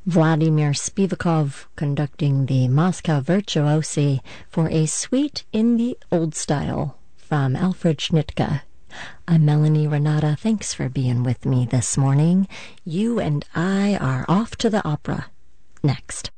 Vladimir Spivakov conducting the Moscow Virtuosi for a suite in the old style from Alfred Schnittke. I'm Melanie Renata. Thanks for being with me this morning. You and I are off to the opera next.